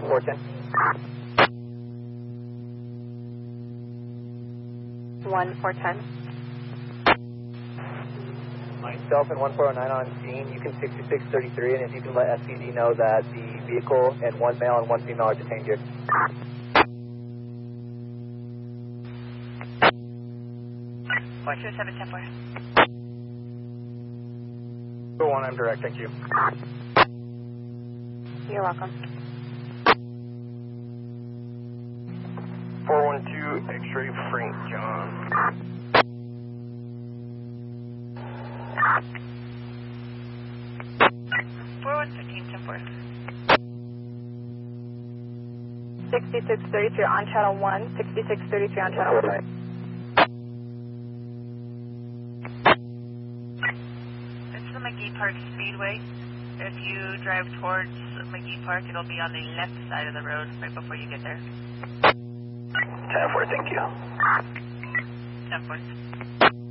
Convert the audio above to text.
1410. 1410. Myself and 1409 on scene. You can 6633, and if you can let SCD know that the vehicle and one male and one female are detained here. 427 Go on, I'm direct, thank you. You're welcome. 412 X-ray Frank John. 6633 on channel 1, 6633 on channel 1. It's the McGee Park Speedway. If you drive towards McGee Park, it'll be on the left side of the road right before you get there. 10-4, thank you. 10-4.